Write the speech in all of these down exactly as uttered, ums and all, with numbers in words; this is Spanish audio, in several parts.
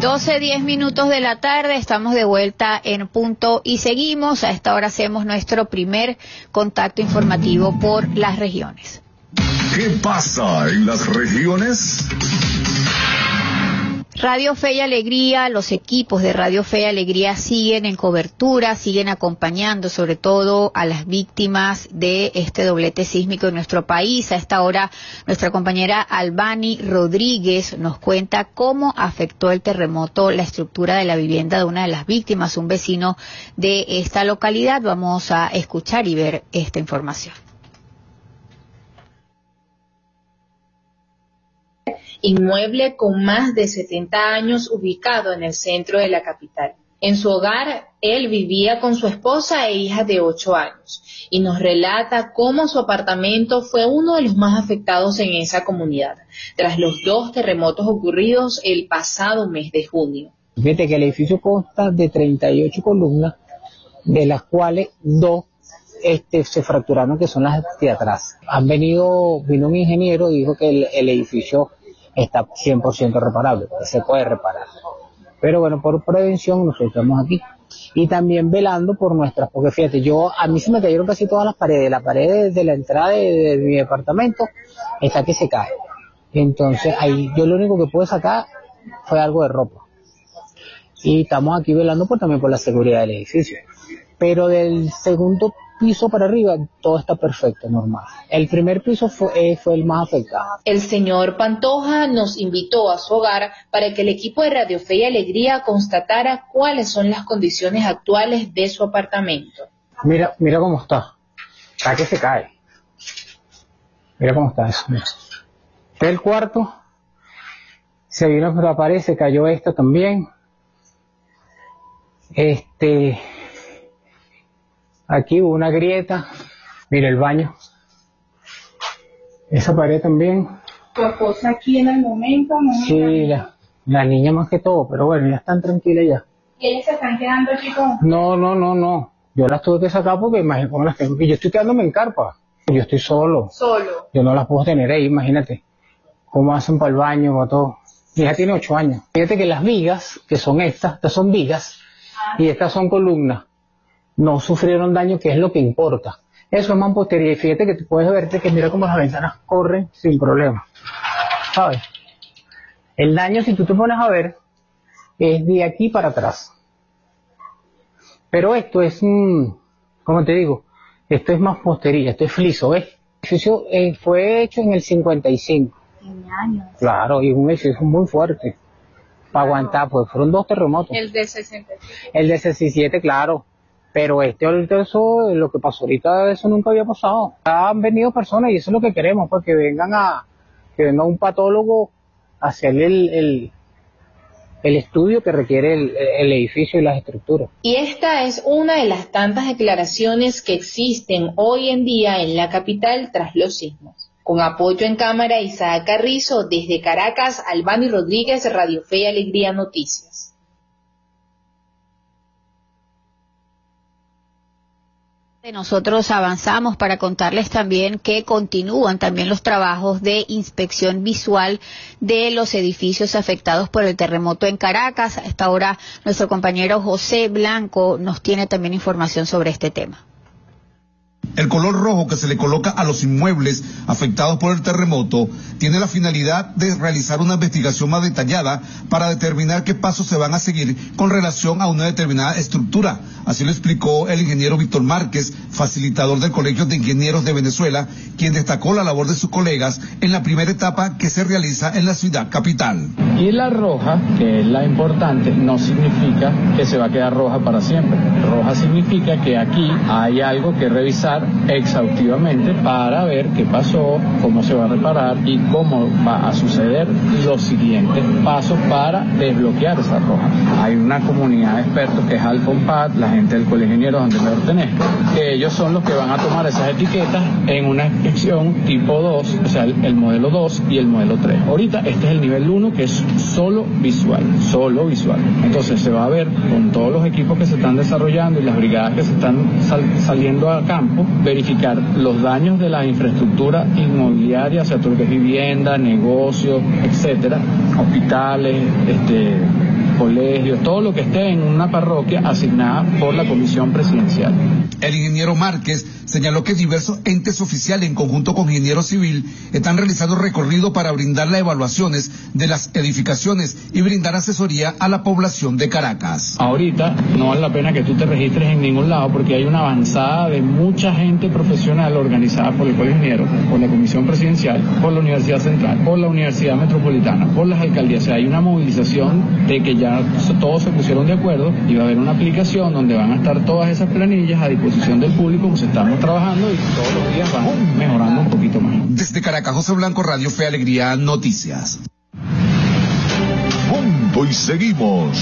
doce, diez minutos de la tarde, estamos de vuelta en Punto y seguimos. A esta hora hacemos nuestro primer contacto informativo por las regiones. ¿Qué pasa en las regiones? Radio Fe y Alegría, los equipos de Radio Fe y Alegría siguen en cobertura, siguen acompañando sobre todo a las víctimas de este doblete sísmico en nuestro país. A esta hora nuestra compañera Albany Rodríguez nos cuenta cómo afectó el terremoto la estructura de la vivienda de una de las víctimas, un vecino de esta localidad. Vamos a escuchar y ver esta información. Inmueble con más de setenta años ubicado en el centro de la capital. En su hogar, él vivía con su esposa e hija de ocho años y nos relata cómo su apartamento fue uno de los más afectados en esa comunidad, tras los dos terremotos ocurridos el pasado mes de junio. Fíjate que el edificio consta de treinta y ocho columnas, de las cuales dos este, se fracturaron, que son las de atrás. Han venido, vino un ingeniero y dijo que el, el edificio está cien por ciento reparable, que se puede reparar. Pero bueno, por prevención nosotros estamos aquí. Y también velando por nuestras, porque fíjate, yo a mí se me cayeron casi todas las paredes. La pared de la entrada de, de mi departamento está que se cae. Entonces ahí yo lo único que pude sacar fue algo de ropa. Y estamos aquí velando por, también por la seguridad del edificio. Pero del segundo piso para arriba todo está perfecto, normal. El primer piso fue, eh, fue el más afectado. El señor Pantoja nos invitó a su hogar para que el equipo de Radio Fe y Alegría constatara cuáles son las condiciones actuales de su apartamento. Mira, mira cómo está. Está que se cae. Mira cómo está eso. Mira. Este es el cuarto. Se vino por la pared, se cayó esto también. Este... Aquí hubo una grieta, mira el baño, esa pared también. ¿Tu esposa aquí en el momento? No, sí, la, la niña más que todo, pero bueno, ya están tranquilas ya. ¿Y ellas se están quedando aquí con...? No, no, no, no, yo las tuve que sacar porque imagínate cómo las tengo, y yo estoy quedándome en carpa, yo estoy solo. Solo. Yo no las puedo tener ahí, imagínate, cómo hacen para el baño, para todo. Mi hija tiene ocho años. Fíjate que las vigas, que son estas, estas son vigas, ah, y estas son columnas, no sufrieron daño, que es lo que importa. Eso es mampostería, y fíjate que tú puedes verte que mira cómo las ventanas corren sin problema, ¿sabes? El daño, si tú te pones a ver, es de aquí para atrás. Pero esto es, mmm, ¿cómo te digo? Esto es mampostería, esto es fliso, ¿ves? El edificio eh, fue hecho en el cincuenta y cinco. En años. Claro, y un edificio muy fuerte. Para aguantar, pues fueron dos terremotos. El de sesenta y siete. El de sesenta y siete, claro. Pero este ahorita, eso, lo que pasó ahorita, eso nunca había pasado. Han venido personas y eso es lo que queremos, pues que vengan a, que venga un patólogo a hacer el, el, el estudio que requiere el, el edificio y las estructuras. Y esta es una de las tantas declaraciones que existen hoy en día en la capital tras los sismos. Con apoyo en cámara, Isaac Carrizo, desde Caracas, Albany Rodríguez, Radio Fe y Alegría Noticias. Nosotros avanzamos para contarles también que continúan también los trabajos de inspección visual de los edificios afectados por el terremoto en Caracas. A esta hora nuestro compañero José Blanco nos tiene también información sobre este tema. El color rojo que se le coloca a los inmuebles afectados por el terremoto tiene la finalidad de realizar una investigación más detallada para determinar qué pasos se van a seguir con relación a una determinada estructura. Así lo explicó el ingeniero Víctor Márquez, facilitador del Colegio de Ingenieros de Venezuela, quien destacó la labor de sus colegas en la primera etapa que se realiza en la ciudad capital. Y la roja, que es la importante, no significa que se va a quedar roja para siempre. Roja significa que aquí hay algo que revisar exhaustivamente para ver qué pasó, cómo se va a reparar y cómo va a suceder los siguientes pasos para desbloquear esa roja. Hay una comunidad de expertos que es Alcompad, la gente del Colegio de Ingenieros donde me pertenezco, que ellos son los que van a tomar esas etiquetas en una inspección tipo dos, o sea, el, el modelo dos y el modelo tres. Ahorita este es el nivel uno, que es solo visual, solo visual. Entonces se va a ver con todos los equipos que se están desarrollando y las brigadas que se están sal, saliendo a campo, verificar los daños de la infraestructura inmobiliaria, o sea, todo lo que es vivienda, negocios, etcétera, hospitales, este, colegios, todo lo que esté en una parroquia asignada por la Comisión Presidencial. El ingeniero Márquez señaló que diversos entes oficiales en conjunto con Ingeniero Civil están realizando recorrido para brindar las evaluaciones de las edificaciones y brindar asesoría a la población de Caracas. Ahorita no vale la pena que tú te registres en ningún lado porque hay una avanzada de mucha gente profesional organizada por el Colegio Ingeniero, por la Comisión Presidencial, por la Universidad Central, por la Universidad Metropolitana, por las alcaldías. O sea, hay una movilización de que ya todos se pusieron de acuerdo y va a haber una aplicación donde van a estar todas esas planillas a disposición del público, pues estamos trabajando y todos los días vamos mejorando un poquito más. Desde Caracas, José Blanco, Radio Fe y Alegría, Noticias. Punto y seguimos.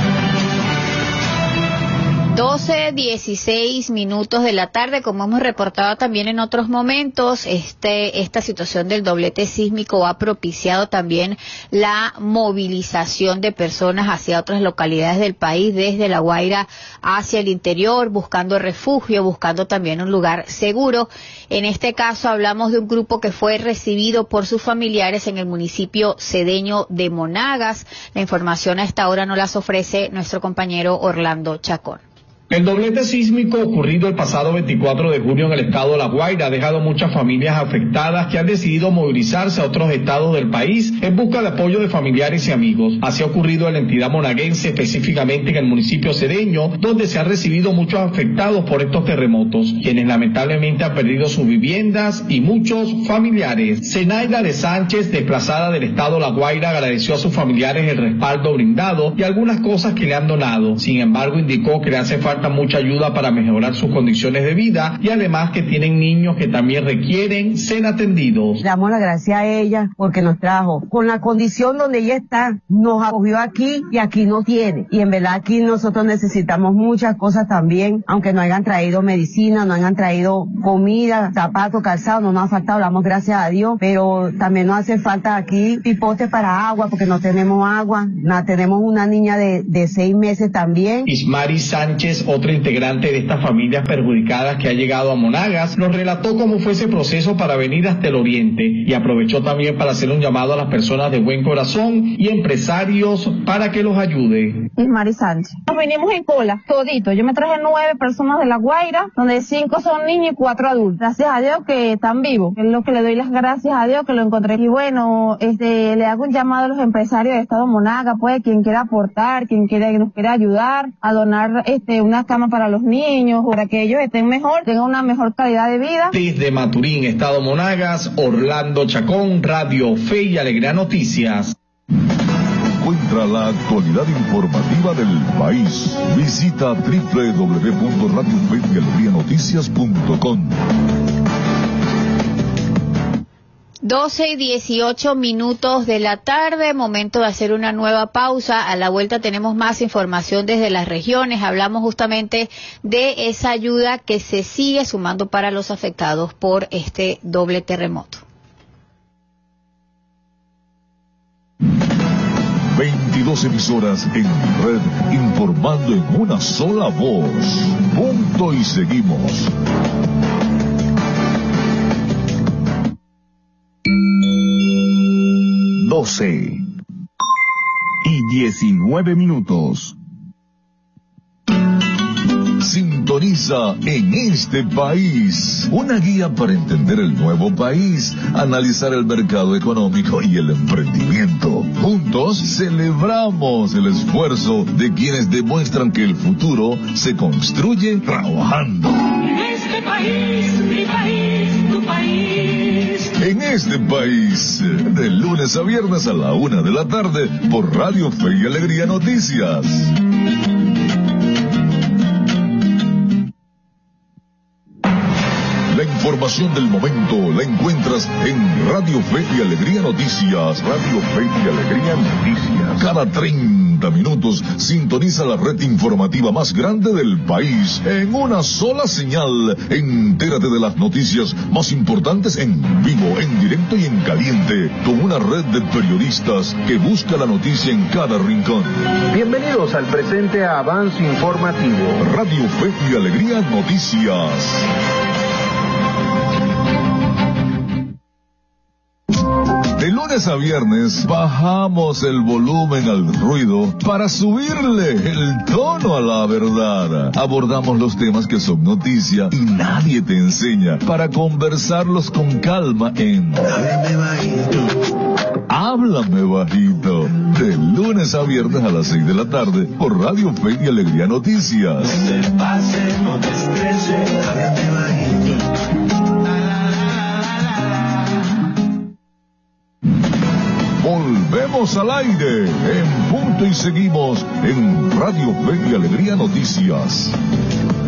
doce, dieciséis minutos de la tarde, como hemos reportado también en otros momentos, este, esta situación del doblete sísmico ha propiciado también la movilización de personas hacia otras localidades del país, desde La Guaira hacia el interior, buscando refugio, buscando también un lugar seguro. En este caso hablamos de un grupo que fue recibido por sus familiares en el municipio cedeño de Monagas. La información a esta hora nos las ofrece nuestro compañero Orlando Chacón. El doblete sísmico ocurrido el pasado veinticuatro de junio en el estado de La Guaira ha dejado muchas familias afectadas que han decidido movilizarse a otros estados del país en busca de apoyo de familiares y amigos. Así ha ocurrido en la entidad monaguense, específicamente en el municipio cedeño, donde se han recibido muchos afectados por estos terremotos, quienes lamentablemente han perdido sus viviendas y muchos familiares. Zenaida de Sánchez, desplazada del estado de La Guaira, agradeció a sus familiares el respaldo brindado y algunas cosas que le han donado. Sin embargo, indicó que le hace falta mucha ayuda para mejorar sus condiciones de vida y además que tienen niños que también requieren ser atendidos. Damos la gracia a ella porque nos trajo con la condición donde ella está, nos acogió aquí y aquí no tiene, y en verdad aquí nosotros necesitamos muchas cosas también, aunque no hayan traído medicina, no hayan traído comida, zapatos, calzado, no nos ha faltado, damos gracias a Dios, pero también nos hace falta aquí pipotes para agua porque no tenemos agua, no, tenemos una niña de, de seis meses también. Ismari Sánchez, otra integrante de estas familias perjudicadas que ha llegado a Monagas, nos relató cómo fue ese proceso para venir hasta el oriente y aprovechó también para hacer un llamado a las personas de buen corazón y empresarios para que los ayude. Ismari Sánchez. Nos vinimos en cola, todito. Yo me traje nueve personas de La Guaira, donde cinco son niños y cuatro adultos. Gracias a Dios que están vivos. Es lo que le doy las gracias a Dios que lo encontré. Y bueno, este, le hago un llamado a los empresarios del estado de Monagas, pues, quien quiera aportar, quien quiera, que nos quiera ayudar a donar, este, una cama para los niños, para que ellos estén mejor, tengan una mejor calidad de vida. Desde Maturín, estado Monagas, Orlando Chacón, Radio Fe y Alegría Noticias. Encuentra la actualidad informativa del país. Visita doble u doble u doble u punto radio fe y alegría noticias punto com. doce y dieciocho minutos de la tarde, momento de hacer una nueva pausa. A la vuelta tenemos más información desde las regiones. Hablamos justamente de esa ayuda que se sigue sumando para los afectados por este doble terremoto. veintidós emisoras en red informando en una sola voz. Punto y seguimos. doce y diecinueve minutos. Sintoniza En Este País, una guía para entender el nuevo país, analizar el mercado económico y el emprendimiento. Juntos celebramos el esfuerzo de quienes demuestran que el futuro se construye trabajando. En este país, mi país, tu país. En Este País, de lunes a viernes a la una de la tarde, por Radio Fe y Alegría Noticias. La información del momento la encuentras en Radio Fe y Alegría Noticias. Radio Fe y Alegría Noticias. Cada treinta minutos sintoniza la red informativa más grande del país en una sola señal. Entérate de las noticias más importantes en vivo, en directo y en caliente, con una red de periodistas que busca la noticia en cada rincón. Bienvenidos al presente avance informativo. Radio Fe y Alegría Noticias. De lunes lunes a viernes bajamos el volumen al ruido para subirle el tono a la verdad. Abordamos los temas que son noticia y nadie te enseña para conversarlos con calma en Háblame Bajito. Háblame Bajito. De lunes a viernes a las seis de la tarde por Radio Fe y Alegría Noticias. No te pase, no te estreses, háblame bajito. Volvemos al aire en punto y seguimos en Radio Fe y Alegría Noticias.